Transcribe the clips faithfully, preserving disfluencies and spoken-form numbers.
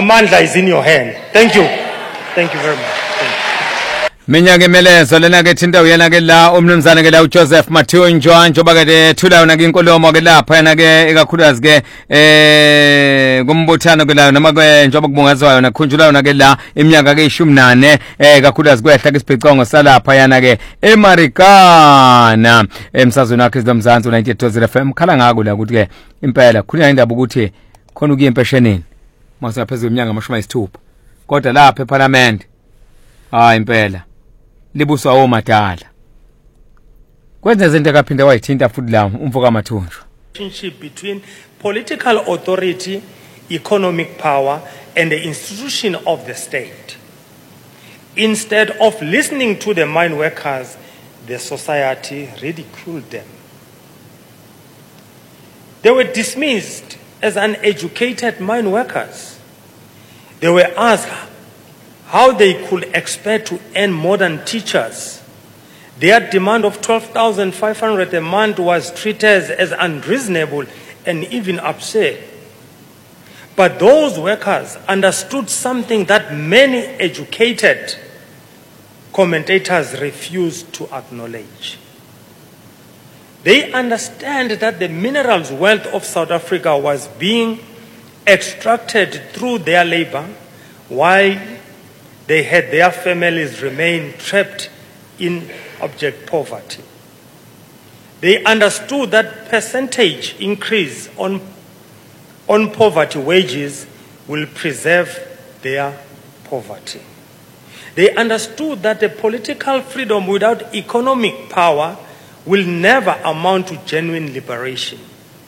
Amandla is in your hand. Thank you. Thank you very much. Thank you. Minyaka emelezo lena ke thinta uyena ke la umnumzana ke la uJoseph Matthew Njwanjo bakade thula na ke inkulumo ke lapha yana ke ikakhulukazi ke eh kumbuthano ke la noma ke njengoba kubungazwayo nakhunjulayo na ke la iminyaka ke ishumi nane eh ikakhulukazi kwehla ke sibhicongo salapha yana ke eMarikana emsazweni wakhe zomzansi ninety-eight point zero F M khala ngako la ukuthi ke impela khulina indaba ukuthi khona ukuye empeshenini mase ngaphezulu iminyaka amashumi ayisithupha kodwa lapha eParliament hayi impela libuswa omadala kwenza izinto kaphinda wayithinta futhi la umfoka Mathunjwa relationship between political authority, economic power and the institution of the state. Instead of listening to the mine workers, the society ridiculed them. They were dismissed as uneducated mine workers. They were asked how they could expect to earn more than teachers. Their demand of twelve thousand five hundred a month was treated as unreasonable and even absurd. But those workers understood something that many educated commentators refused to acknowledge. They understand that the minerals wealth of South Africa was being extracted through their labor while they had their families remain trapped in abject poverty. They understood that percentage increase on, on poverty wages will preserve their poverty. They understood that the political freedom without economic power will never amount to genuine liberation.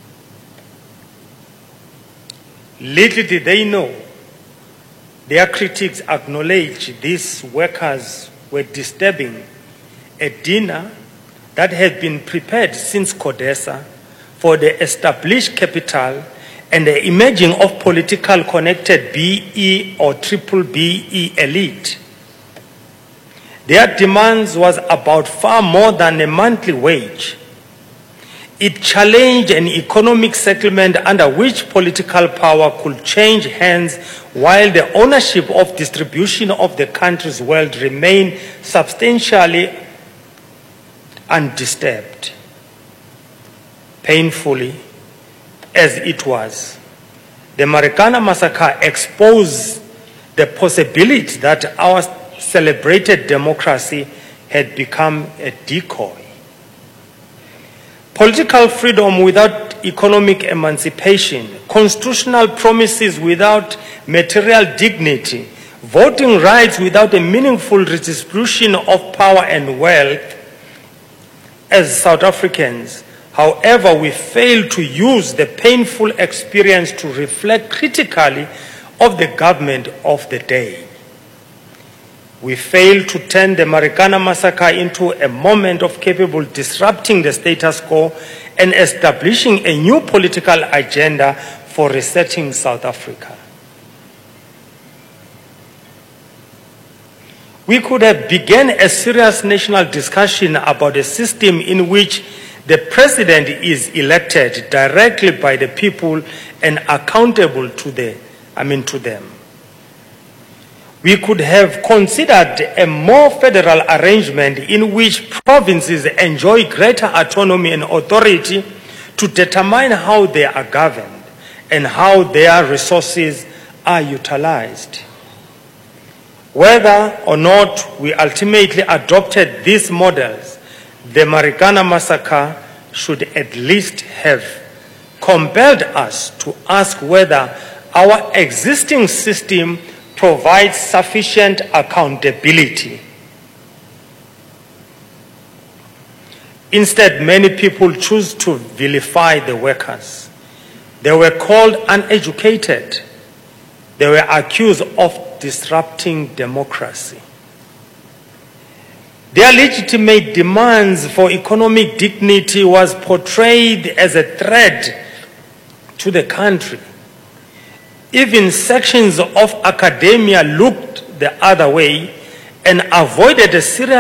Little did they know, their critics acknowledged these workers were disturbing a dinner that had been prepared since CODESA for the established capital and the emerging of political connected B E or triple B E elite. Their demands was about far more than a monthly wage. It challenged an economic settlement under which political power could change hands while the ownership of distribution of the country's wealth remained substantially undisturbed. Painfully as it was, the Marikana massacre exposed the possibility that our celebrated democracy had become a decoy. Political freedom without economic emancipation, constitutional promises without material dignity, voting rights without a meaningful redistribution of power and wealth. As South Africans, however, we fail to use the painful experience to reflect critically of the government of the day. We failed to turn the Marikana massacre into a moment of capable disrupting the status quo and establishing a new political agenda for resetting South Africa. We could have begun a serious national discussion about a system in which the president is elected directly by the people and accountable to the, I mean to them. We could have considered a more federal arrangement in which provinces enjoy greater autonomy and authority to determine how they are governed and how their resources are utilized. Whether or not we ultimately adopted these models, the Marikana massacre should at least have compelled us to ask whether our existing system provides sufficient accountability. Instead, many people choose to vilify the workers. They were called uneducated. They were accused of disrupting democracy. Their legitimate demands for economic dignity was portrayed as a threat to the country. Even sections of academia looked the other way and avoided a serious